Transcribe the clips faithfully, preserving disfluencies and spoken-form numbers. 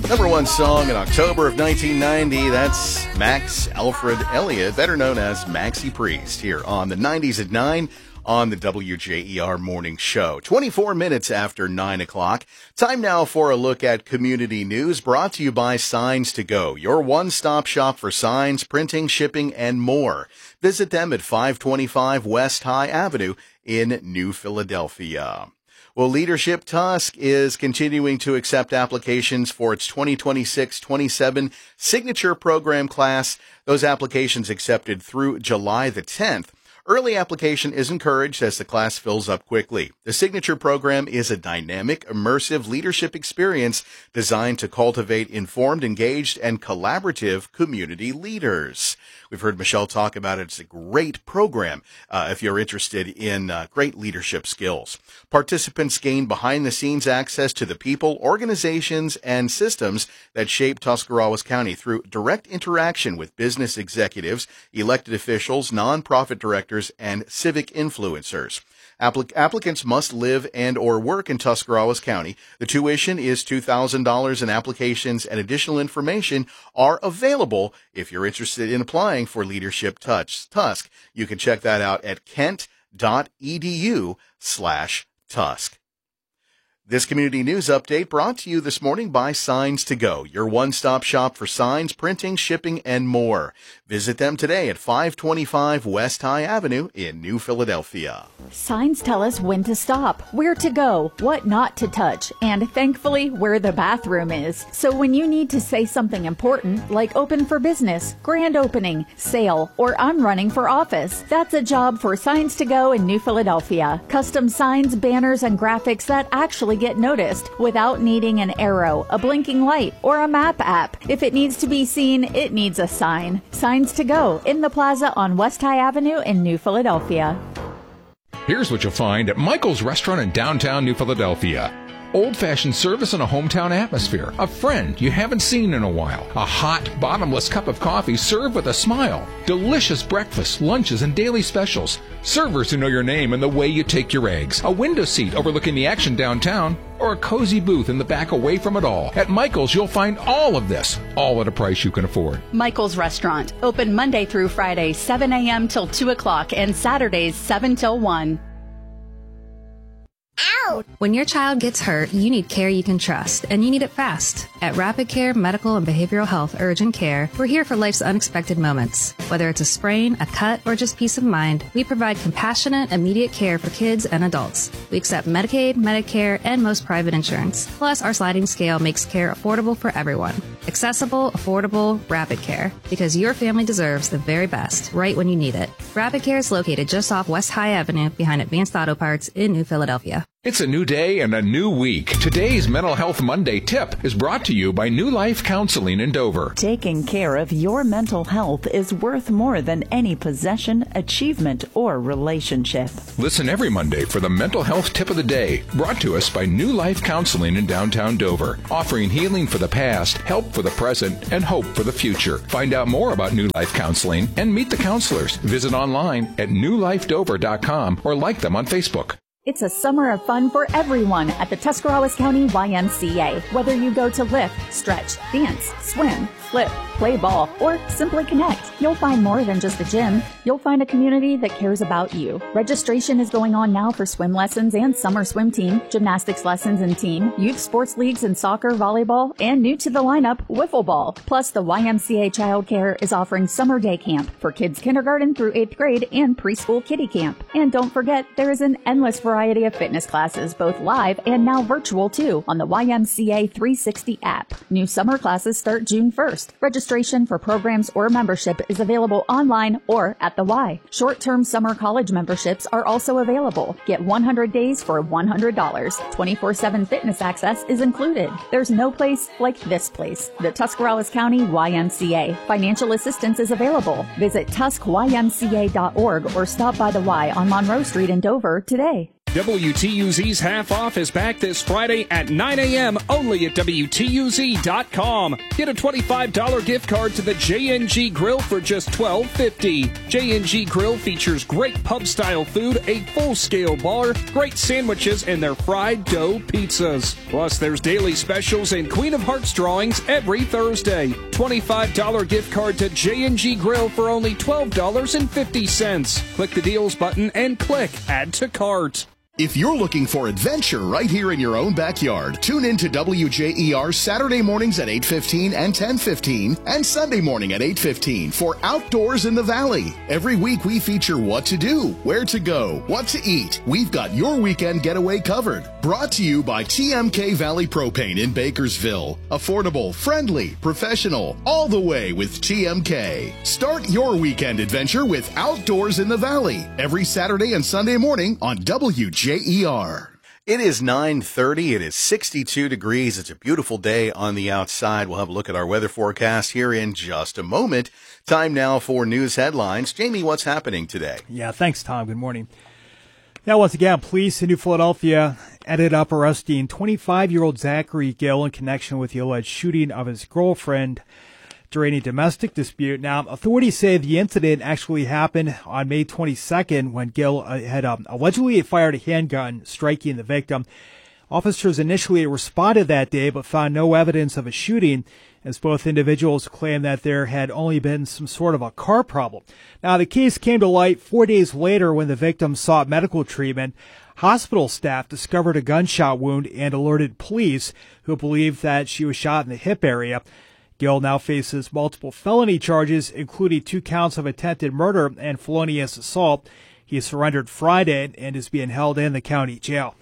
Number one song in October of nineteen ninety, that's Max Alfred Elliott, better known as Maxie Priest, here on the nineties at nine on the W J E R Morning Show. twenty-four minutes after nine o'clock. Time now for a look at community news brought to you by Signs to Go, your one-stop shop for signs, printing, shipping, and more. Visit them at five twenty-five West High Avenue in New Philadelphia. Well, Leadership Tusk is continuing to accept applications for its twenty twenty-six twenty-seven signature program class. Those applications accepted through July the tenth. Early application is encouraged as the class fills up quickly. The signature program is a dynamic, immersive leadership experience designed to cultivate informed, engaged, and collaborative community leaders. We've heard Michelle talk about it. It's a great program uh, if you're interested in uh, great leadership skills. Participants gain behind-the-scenes access to the people, organizations, and systems that shape Tuscarawas County through direct interaction with business executives, elected officials, nonprofit directors, and civic influencers. Applic- applicants must live and or work in Tuscarawas County. The tuition is two thousand dollars, and applications and additional information are available if you're interested in applying for Leadership Touch Tusk. You can check that out at kent.edu slash Tusk. This community news update brought to you this morning by Signs to Go, your one-stop shop for signs, printing, shipping, and more. Visit them today at five twenty-five West High Avenue in New Philadelphia. Signs tell us when to stop, where to go, what not to touch, and thankfully where the bathroom is. So when you need to say something important, like open for business, grand opening, sale, or I'm running for office, that's a job for Signs to Go in New Philadelphia. Custom signs, banners, and graphics that actually get noticed without needing an arrow, a blinking light, or a map app. If it needs to be seen, it needs a sign. Signs to Go in the plaza on West High Avenue in New Philadelphia. Here's what you'll find at Michael's Restaurant in downtown New Philadelphia. Old-fashioned service in a hometown atmosphere. A friend you haven't seen in a while. A hot, bottomless cup of coffee served with a smile. Delicious breakfast, lunches, and daily specials. Servers who know your name and the way you take your eggs. A window seat overlooking the action downtown. Or a cozy booth in the back away from it all. At Michael's, you'll find all of this, all at a price you can afford. Michael's Restaurant. Open Monday through Friday, seven a.m. till two o'clock, and Saturdays, seven till one. Ow! When your child gets hurt, you need care you can trust, and you need it fast. At Rapid Care Medical and Behavioral Health Urgent Care, we're here for life's unexpected moments. Whether it's a sprain, a cut, or just peace of mind, we provide compassionate, immediate care for kids and adults. We accept Medicaid, Medicare, and most private insurance. Plus, our sliding scale makes care affordable for everyone. Accessible, affordable, Rapid Care. Because your family deserves the very best, right when you need it. Rapid Care is located just off West High Avenue behind Advanced Auto Parts in New Philadelphia. It's a new day and a new week. Today's Mental Health Monday tip is brought to you by New Life Counseling in Dover. Taking care of your mental health is worth more than any possession, achievement, or relationship. Listen every Monday for the Mental Health Tip of the Day, brought to us by New Life Counseling in downtown Dover, offering healing for the past, help for the present, and hope for the future. Find out more about New Life Counseling and meet the counselors. Visit online at new life dover dot com or like them on Facebook. It's a summer of fun for everyone at the Tuscarawas County Y M C A. Whether you go to lift, stretch, dance, swim, flip, play ball, or simply connect, you'll find more than just a gym. You'll find a community that cares about you. Registration is going on now for swim lessons and summer swim team, gymnastics lessons and team, youth sports leagues in soccer, volleyball, and new to the lineup, wiffle ball. Plus, the Y M C A Child Care is offering summer day camp for kids kindergarten through eighth grade and preschool kiddie camp. And don't forget, there is an endless variety of fitness classes, both live and now virtual too, on the Y M C A three sixty app. New summer classes start June first. Registration for programs or membership is available online or at the Y. Short-term summer college memberships are also available. Get one hundred days for one hundred dollars. twenty-four seven fitness access is included. There's no place like this place, the Tuscarawas County Y M C A. Financial assistance is available. Visit tusk y m c a dot org or stop by the Y on Monroe Street in Dover today. W T U Z's Half Off is back this Friday at nine a.m. only at W T U Z dot com. Get a twenty-five dollars gift card to the J N G Grill for just twelve fifty. J N G Grill features great pub-style food, a full-scale bar, great sandwiches, and their fried dough pizzas. Plus, there's daily specials and Queen of Hearts drawings every Thursday. twenty-five dollars gift card to J N G Grill for only twelve dollars and fifty cents. Click the deals button and click Add to Cart. If you're looking for adventure right here in your own backyard, tune in to W J E R Saturday mornings at eight fifteen and ten fifteen and Sunday morning at eight fifteen for Outdoors in the Valley. Every week we feature what to do, where to go, what to eat. We've got your weekend getaway covered. Brought to you by T M K Valley Propane in Bakersville. Affordable, friendly, professional, all the way with T M K. Start your weekend adventure with Outdoors in the Valley every Saturday and Sunday morning on W J E R. It is nine thirty. It is sixty-two degrees. It's a beautiful day on the outside. We'll have a look at our weather forecast here in just a moment. Time now for news headlines. Jamie, what's happening today? Yeah, thanks, Tom. Good morning. Now, once again, police in New Philadelphia ended up arresting twenty-five-year-old Zachary Gill in connection with the alleged shooting of his girlfriend during a domestic dispute. Now, authorities say the incident actually happened on May twenty-second when Gill had um, allegedly fired a handgun, striking the victim. Officers initially responded that day but found no evidence of a shooting, as both individuals claimed that there had only been some sort of a car problem. Now, the case came to light four days later when the victim sought medical treatment. Hospital staff discovered a gunshot wound and alerted police, who believed that she was shot in the hip area. Gill now faces multiple felony charges, including two counts of attempted murder and felonious assault. He surrendered Friday and is being held in the county jail.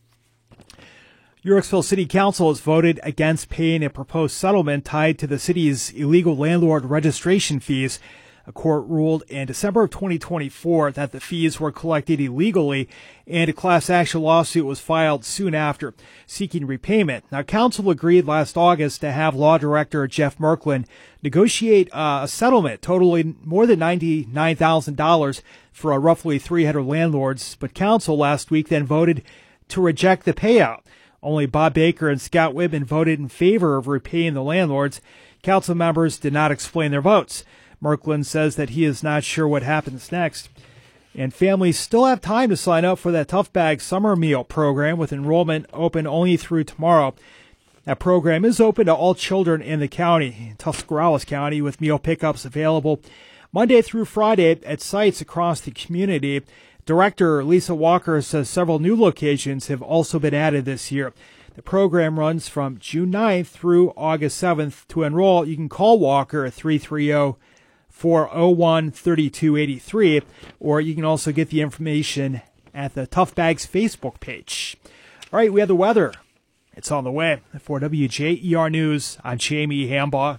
Yorksville City Council has voted against paying a proposed settlement tied to the city's illegal landlord registration fees. A court ruled in December of twenty twenty-four that the fees were collected illegally, and a class action lawsuit was filed soon after, seeking repayment. Now, council agreed last August to have law director Jeff Merklin negotiate uh, a settlement totaling more than ninety-nine thousand dollars for uh, roughly three hundred landlords, but council last week then voted to reject the payout. Only Bob Baker and Scott Whitman voted in favor of repaying the landlords. Council members did not explain their votes. Merklin says that he is not sure what happens next. And families still have time to sign up for that Tough Bag Summer Meal program, with enrollment open only through tomorrow. That program is open to all children in the county, Tuscarawas County, with meal pickups available Monday through Friday at sites across the community. Director Lisa Walker says several new locations have also been added this year. The program runs from June ninth through August seventh. To enroll, you can call Walker at three three zero, four oh one, three two eight three, or you can also get the information at the Tough Bags Facebook page. All right, we have the weather. It's on the way. For W J E R News, I'm Jamie Hambaugh.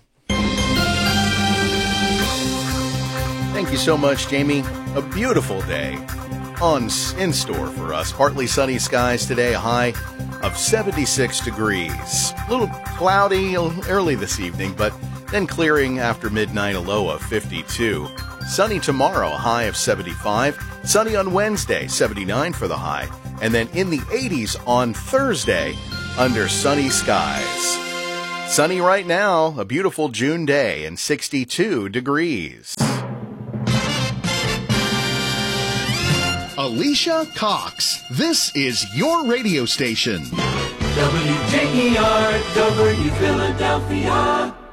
Thank you so much, Jamie. A beautiful day on in store for us. Partly sunny skies today, a high of seventy-six degrees. A little cloudy early this evening, but then clearing after midnight, a low of fifty-two. Sunny tomorrow, a high of seventy-five. Sunny on Wednesday, seventy-nine for the high. And then in the eighties on Thursday, under sunny skies. Sunny right now, a beautiful June day, and sixty-two degrees. Alicia Cox, this is your radio station. W J E R, W Philadelphia.